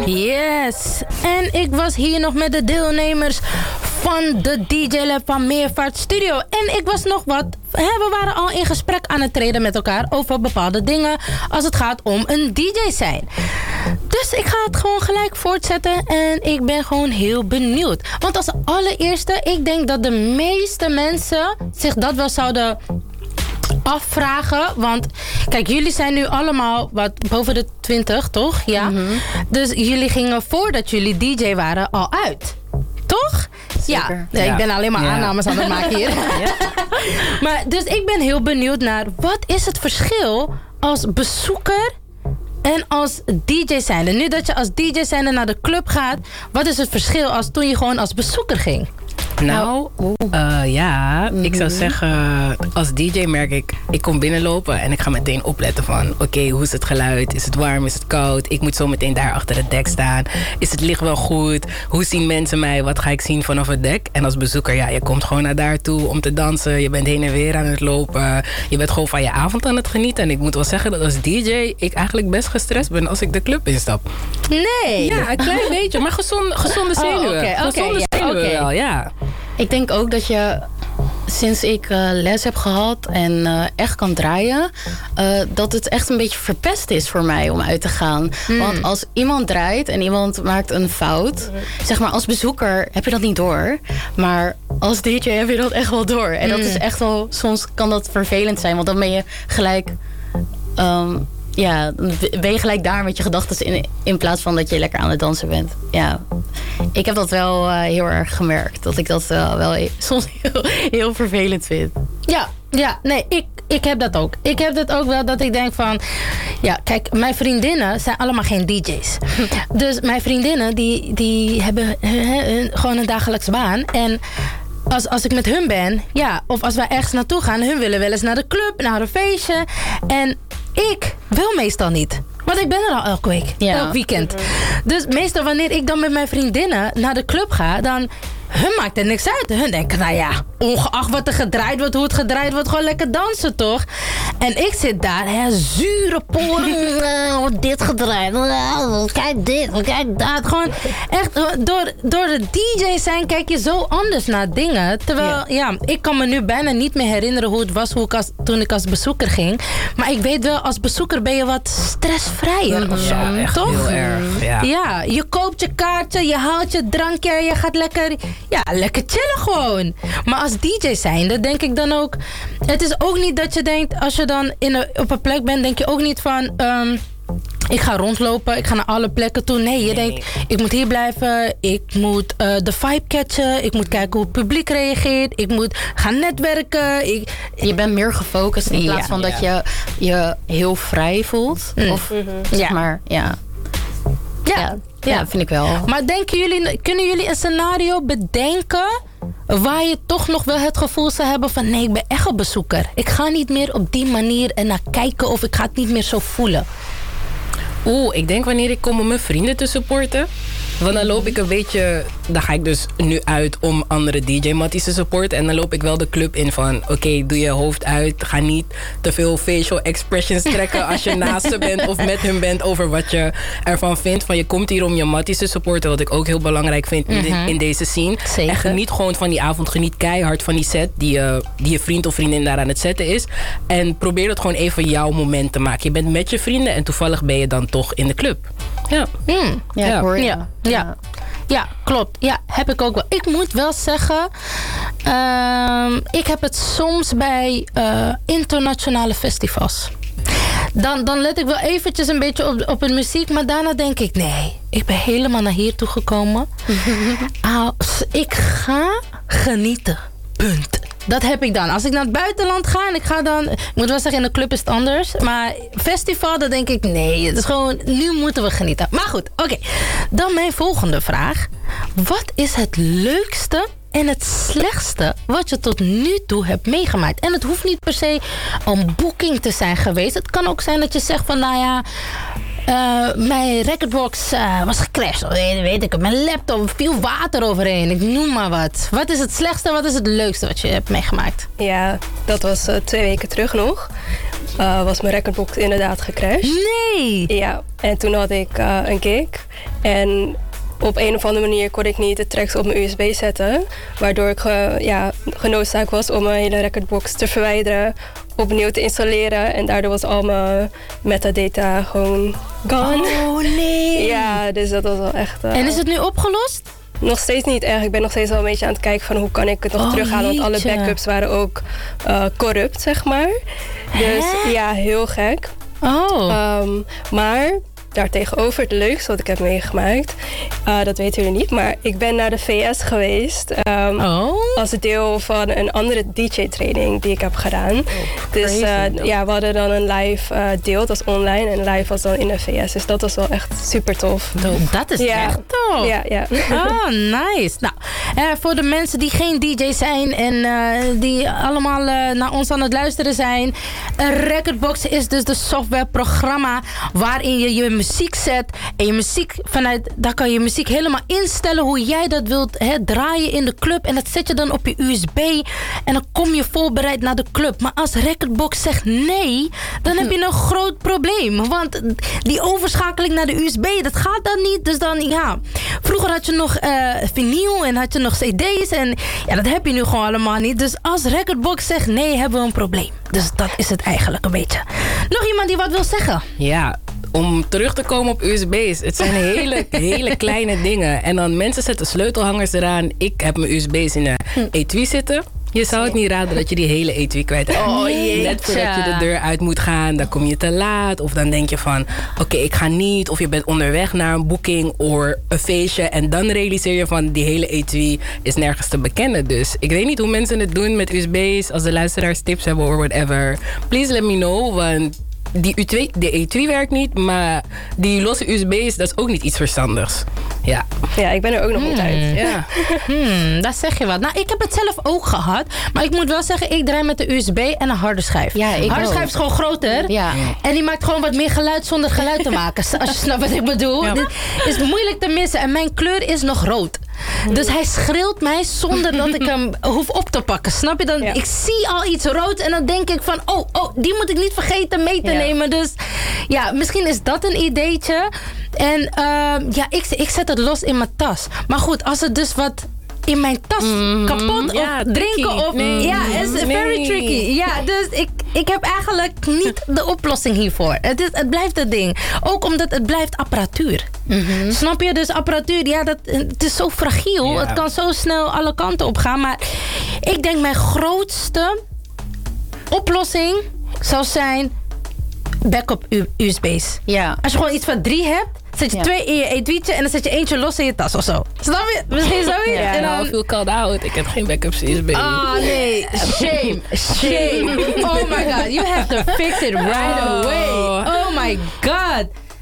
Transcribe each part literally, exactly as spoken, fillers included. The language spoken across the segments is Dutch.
Yes, en ik was hier nog met de deelnemers van de D J Lab van Meervaart Studio. En ik was nog wat, hè, we waren al in gesprek aan het treden met elkaar over bepaalde dingen als het gaat om een D J zijn. Dus ik ga het gewoon gelijk voortzetten en ik ben gewoon heel benieuwd. Want als allereerste, ik denk dat de meeste mensen zich dat wel zouden afvragen. Want kijk, jullie zijn nu allemaal wat boven de twintig, toch? Ja. Mm-hmm. Dus jullie gingen voordat jullie D J waren al uit. Toch? Ja. ja. Ik ben alleen maar ja. aannames aan het maken hier. Ja. Maar dus ik ben heel benieuwd naar wat is het verschil als bezoeker en als D J zijnde. Nu dat je als D J zijnde naar de club gaat, wat is het verschil als toen je gewoon als bezoeker ging? Nou, uh, ja, mm-hmm. ik zou zeggen, als D J merk ik, ik kom binnenlopen en ik ga meteen opletten van, oké, okay, hoe is het geluid? Is het warm? Is het koud? Ik moet zo meteen daar achter het dek staan. Is het licht wel goed? Hoe zien mensen mij? Wat ga ik zien vanaf het dek? En als bezoeker, ja, je komt gewoon naar daar toe om te dansen. Je bent heen en weer aan het lopen. Je bent gewoon van je avond aan het genieten. En ik moet wel zeggen dat als D J ik eigenlijk best gestrest ben als ik de club instap. Nee! Ja, een klein beetje, maar gezonde, gezonde zenuwen. Oh, okay, okay, gezonde yeah, zenuwen okay. wel, ja. Ik denk ook dat je, sinds ik uh, les heb gehad en uh, echt kan draaien, uh, dat het echt een beetje verpest is voor mij om uit te gaan. Mm. Want als iemand draait en iemand maakt een fout, zeg maar als bezoeker heb je dat niet door. Maar als D J heb je dat echt wel door. En mm. dat is echt wel, soms kan dat vervelend zijn, want dan ben je gelijk Um, ja, ben je gelijk daar met je gedachten in, in plaats van dat je lekker aan het dansen bent. Ja, ik heb dat wel uh, heel erg gemerkt. Dat ik dat uh, wel soms heel, heel vervelend vind. Ja, ja, nee, ik, ik heb dat ook. Ik heb dat ook wel dat ik denk van, ja, kijk, mijn vriendinnen zijn allemaal geen D J's. Dus mijn vriendinnen, die, die hebben he, he, gewoon een dagelijkse baan. En Als, als ik met hun ben, ja, of als wij ergens naartoe gaan, hun willen wel eens naar de club, naar een feestje. En ik wil meestal niet. Want ik ben er al elke week, ja. elk weekend. Dus meestal wanneer ik dan met mijn vriendinnen naar de club ga, dan hun maakt er niks uit. Hun denken, nou ja, ongeacht wat er gedraaid wordt, hoe het gedraaid wordt, gewoon lekker dansen, toch? En ik zit daar, hè, zure poren, wordt dit gedraaid, kijk dit, kijk dat. Gewoon echt, door, door de D J zijn kijk je zo anders naar dingen. Terwijl, ja, ja ik kan me nu bijna niet meer herinneren hoe het was hoe ik als, toen ik als bezoeker ging. Maar ik weet wel, als bezoeker ben je wat stressvrijer of zo, ja, echt toch? Heel erg, ja. Ja, je koopt je kaartje, je haalt je drankje, je gaat lekker, ja, lekker chillen gewoon. Maar als D J zijnde denk ik dan ook, het is ook niet dat je denkt, als je dan in een, op een plek bent, denk je ook niet van, um, ik ga rondlopen, ik ga naar alle plekken toe. Nee, je nee. denkt, ik moet hier blijven, ik moet uh, de vibe catchen, ik moet kijken hoe het publiek reageert, ik moet gaan netwerken. Ik, je bent meer gefocust in plaats ja, van ja. dat je je heel vrij voelt. Mm. Of mm-hmm. zeg ja. maar, ja. Ja. ja. Ja, vind ik wel. Maar denken jullie, kunnen jullie een scenario bedenken waar je toch nog wel het gevoel zou hebben van, nee, ik ben echt een bezoeker. Ik ga niet meer op die manier en naar kijken of ik ga het niet meer zo voelen. Oeh, ik denk wanneer ik kom om mijn vrienden te supporten. Want dan loop ik een beetje, dan ga ik dus nu uit om andere D J-matties te supporten. En dan loop ik wel de club in van, oké, okay, doe je hoofd uit. Ga niet te veel facial expressions trekken als je naast ze bent of met hun bent over wat je ervan vindt. Van je komt hier om je matties te supporten, wat ik ook heel belangrijk vind in, de, in deze scene. Zeker. En geniet gewoon van die avond, geniet keihard van die set die je, die je vriend of vriendin daar aan het zetten is. En probeer dat gewoon even jouw moment te maken. Je bent met je vrienden en toevallig ben je dan toch in de club. Ja, mm. ja, ja. hoor je. Ja. Ja. ja, klopt. Ja, heb ik ook wel. Ik moet wel zeggen, uh, ik heb het soms bij uh, internationale festivals. Dan, dan let ik wel eventjes een beetje op, op de muziek, maar daarna denk ik, nee, ik ben helemaal naar hier toe gekomen. uh, ik ga genieten. Punt. Dat heb ik dan. Als ik naar het buitenland ga en ik ga dan, ik moet wel zeggen, in de club is het anders. Maar festival, dan denk ik, nee, het is gewoon, nu moeten we genieten. Maar goed, oké. Okay. Dan mijn volgende vraag. Wat is het leukste en het slechtste wat je tot nu toe hebt meegemaakt? En het hoeft niet per se een boeking te zijn geweest. Het kan ook zijn dat je zegt van, nou ja, Uh, mijn recordbox uh, was gecrashed. Weet, weet ik, mijn laptop viel water overheen. Ik noem maar wat. Wat is het slechtste, wat is het leukste wat je hebt meegemaakt? Ja, dat was uh, twee weken terug nog. Uh, was mijn recordbox inderdaad gecrashed. Nee! Ja, en toen had ik uh, een gig. En op een of andere manier kon ik niet de tracks op mijn U S B zetten. Waardoor ik ge, ja, genoodzaakt was om mijn hele recordbox te verwijderen. Opnieuw te installeren. En daardoor was al mijn metadata gewoon gone. Oh nee. Ja, dus dat was wel echt... Uh, en is het nu opgelost? Nog steeds niet echt. Ik ben nog steeds wel een beetje aan het kijken van hoe kan ik het nog oh, terughalen. Want alle jeetje. backups waren ook uh, corrupt, zeg maar. Dus Hè? ja, heel gek. Oh. Um, maar daartegenover het leukste wat ik heb meegemaakt, uh, dat weten jullie niet, maar ik ben naar de V S geweest um, oh. als deel van een andere D J-training die ik heb gedaan. Oh, dus uh, ja, we hadden dan een live uh, deel, dat was online en live was dan in de V S. Dus dat was wel echt super tof. Dat is ja. echt tof. Ja, ja. Oh, nice. Nou, uh, voor de mensen die geen D J zijn en uh, die allemaal uh, naar ons aan het luisteren zijn. Een Recordbox is dus de softwareprogramma waarin je je muziek zet. En je muziek vanuit, daar kan je muziek helemaal instellen hoe jij dat wilt hè, draaien in de club. En dat zet je dan op je U S B. En dan kom je voorbereid naar de club. Maar als Recordbox zegt nee, dan heb je een groot probleem. Want die overschakeling naar de U S B, dat gaat dan niet. Dus dan, ja. Vroeger had je nog uh, vinyl en had je nog C D's. En ja, dat heb je nu gewoon allemaal niet. Dus als Recordbox zegt nee, hebben we een probleem. Dus dat is het eigenlijk een beetje. Nog iemand die wat wil zeggen? Ja. Om terug te komen op U S B's. Het zijn hele, hele kleine dingen. En dan mensen zetten sleutelhangers eraan. Ik heb mijn U S B's in een etui zitten. Je zou het niet raden dat je die hele etui kwijt hebt. Oh, net voordat je de deur uit moet gaan, dan kom je te laat. Of dan denk je van, oké, okay, ik ga niet. Of je bent onderweg naar een boeking of een feestje. En dan realiseer je van, die hele etui is nergens te bekennen. Dus ik weet niet hoe mensen het doen met U S B's. Als de luisteraars tips hebben of whatever. Please let me know, want die U twee, de etui werkt niet, maar die losse U S B's, dat is ook niet iets verstandigs. Ja, ja ik ben er ook nog niet hmm. uit. Ja. Hmm, dat zeg je wat. Nou, ik heb het zelf ook gehad. Maar ik moet wel zeggen, ik draai met de U S B en een harde schijf. Ja, ik harde ook. schijf is gewoon groter. Ja. En die maakt gewoon wat meer geluid zonder geluid te maken. Als je snapt wat ik bedoel. Ja. Dit is moeilijk te missen. En mijn kleur is nog rood. Dus hij schreeuwt mij zonder dat ik hem hoef op te pakken. Snap je? Dan, ja. Ik zie al iets rood en dan denk ik van... Oh, oh, die moet ik niet vergeten mee te ja. nemen. Dus ja, misschien is dat een ideetje. En uh, ja, ik, ik zet het los in mijn tas. Maar goed, als het dus wat in mijn tas mm, kapot ja, of drinken tricky. of... Nee. Ja, het is Nee. very tricky. Ja, dus ik, ik heb eigenlijk niet de oplossing hiervoor. Het, is, het blijft het ding. Ook omdat het blijft apparatuur. Mm-hmm. Snap je? Dus apparatuur, ja, dat, het is zo fragiel. Ja. Het kan zo snel alle kanten op gaan. Maar ik denk mijn grootste oplossing zou zijn backup U S B's. Ja. Als je gewoon iets van drie hebt, zet je Ja. twee in je etuietje en dan zet je eentje los in je tas of zo. Snap je? Misschien zoiets. Ja. En Nou, dan... veel called out. Ik heb geen backups U S B. Oh nee, shame, shame. Oh my god, you have to fix it right away. Oh my god.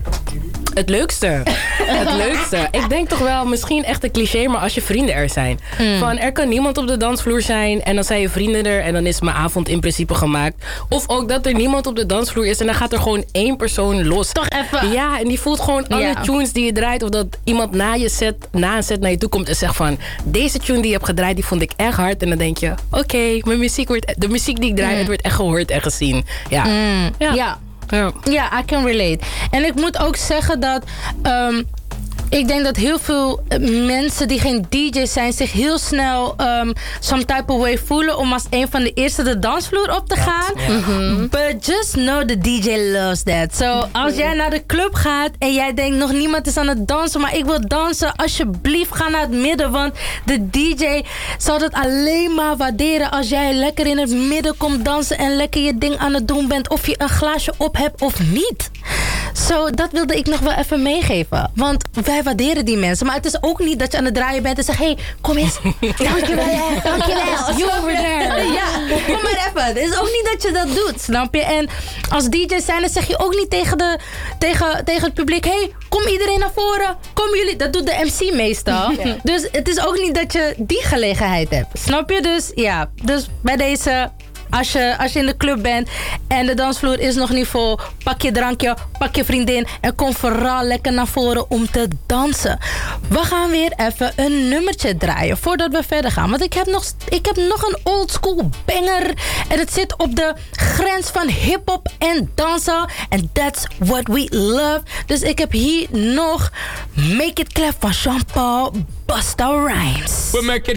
Het leukste. Het leukste. Ik denk toch wel, misschien echt een cliché, maar als je vrienden er zijn. Mm. Van, er kan niemand op de dansvloer zijn en dan zijn je vrienden er en dan is mijn avond in principe gemaakt. Of ook dat er niemand op de dansvloer is en dan gaat er gewoon één persoon los. Toch even. Ja, en die voelt gewoon alle Ja. tunes die je draait. Of dat iemand na je set, na een set naar je toe komt en zegt van, deze tune die je hebt gedraaid, die vond ik echt hard. En dan denk je, oké, okay, mijn muziek wordt, de muziek die ik draai, mm. het wordt echt gehoord en gezien. Ja. Mm. Ja. ja. Ja, yeah, I can relate. En ik moet ook zeggen dat... Um, ik denk dat heel veel mensen die geen D J's zijn... zich heel snel um, some type of way voelen... om als een van de eerste de dansvloer op te gaan. Ja. Mm-hmm. But just know the D J loves that. So, als jij naar de club gaat en jij denkt... nog niemand is aan het dansen, maar ik wil dansen... alsjeblieft ga naar het midden. Want de D J zal het alleen maar waarderen... als jij lekker in het midden komt dansen... en lekker je ding aan het doen bent... of je een glaasje op hebt of niet. So, dat wilde ik nog wel even meegeven. Want wij waarderen die mensen. Maar het is ook niet dat je aan het draaien bent en zegt... Hé, hey, kom eens. Dankjewel. Dankjewel. You over there. Ja, kom maar even. Het is ook niet dat je dat doet, snap je? En als D J's zijn, dan zeg je ook niet tegen, de, tegen, tegen het publiek... Hé, hey, kom iedereen naar voren. Kom jullie. Dat doet de M C meestal. Ja. Dus het is ook niet dat je die gelegenheid hebt. Snap je? Dus ja, dus bij deze... Als je, als je in de club bent en de dansvloer is nog niet vol, pak je drankje, pak je vriendin en kom vooral lekker naar voren om te dansen. We gaan weer even een nummertje draaien voordat we verder gaan. Want ik heb nog, ik heb nog een oldschool banger. En het zit op de grens van hip-hop en dansen. And that's what we love. Dus ik heb hier nog Make It Clap van Jean-Paul Busta Rhymes. We make it